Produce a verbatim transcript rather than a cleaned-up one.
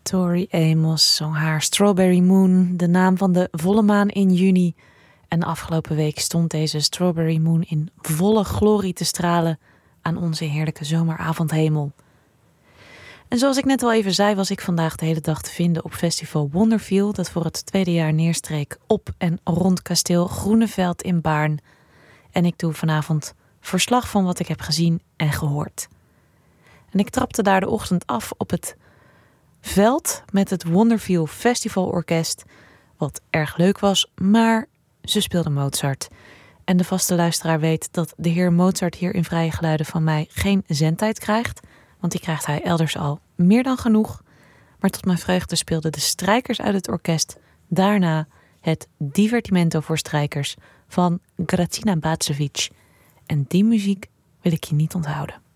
Tori Amos zong haar Strawberry Moon, de naam van de volle maan in juni. En de afgelopen week stond deze Strawberry Moon in volle glorie te stralen aan onze heerlijke zomeravondhemel. En zoals ik net al even zei, was ik vandaag de hele dag te vinden op festival Wonderfeel, dat voor het tweede jaar neerstreek op en rond kasteel Groeneveld in Baarn. En ik doe vanavond verslag van wat ik heb gezien en gehoord. En ik trapte daar de ochtend af op het veld met het Wonderfeel Festival Orkest, wat erg leuk was, maar ze speelden Mozart. En de vaste luisteraar weet dat de heer Mozart hier in Vrije Geluiden van mij geen zendtijd krijgt, want die krijgt hij elders al meer dan genoeg. Maar tot mijn vreugde speelden de strijkers uit het orkest daarna het Divertimento voor strijkers van Grazina Bacevic. En die muziek wil ik je niet onthouden.